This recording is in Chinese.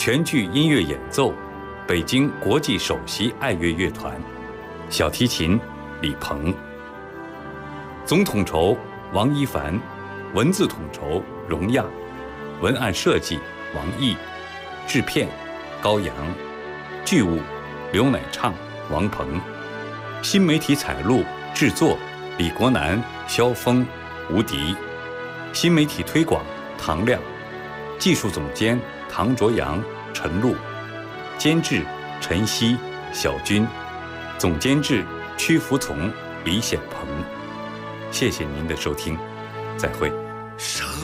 全剧音乐演奏，北京国际首席爱乐乐团，小提琴李鹏。总统筹王一凡，文字统筹荣亚，文案设计王毅，制片高阳，剧务刘乃畅、王鹏，新媒体采录制作李国南、肖峰、吴迪，新媒体推广唐亮，技术总监唐卓阳、陈露，监制陈曦、小军，总监制屈服从、李显鹏。谢谢您的收听，再会。